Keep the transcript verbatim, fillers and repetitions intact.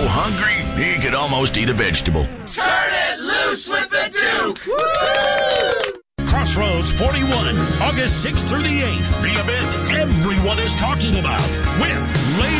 hungry he could almost eat a vegetable. Turn it loose with the Duke! Woo! Crossroads forty-one, August sixth through the eighth. The event everyone is talking about with Lane